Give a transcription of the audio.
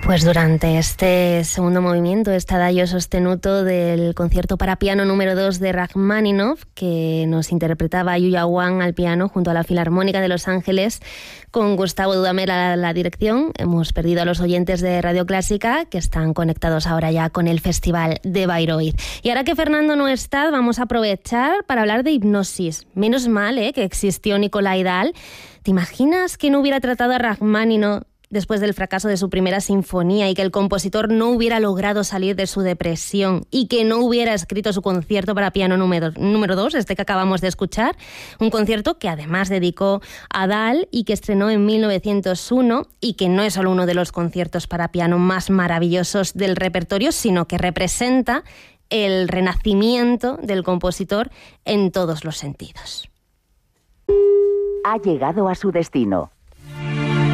Pues durante este segundo movimiento, este adagio sostenuto del concierto para piano número 2 de Rachmaninoff, que nos interpretaba Yuya Wang al piano junto a la Filarmónica de Los Ángeles, con Gustavo Dudamel a la dirección, hemos perdido a los oyentes de Radio Clásica, que están conectados ahora ya con el Festival de Bayreuth. Y ahora que Fernando no está, vamos a aprovechar para hablar de hipnosis. Menos mal que existió Nikolai Dahl. ¿Te imaginas que no hubiera tratado a Rachmaninoff después del fracaso de su primera sinfonía y que el compositor no hubiera logrado salir de su depresión y que no hubiera escrito su concierto para piano número 2, este que acabamos de escuchar? Un concierto que además dedicó a Dahl y que estrenó en 1901 y que no es solo uno de los conciertos para piano más maravillosos del repertorio, sino que representa el renacimiento del compositor en todos los sentidos. Ha llegado a su destino.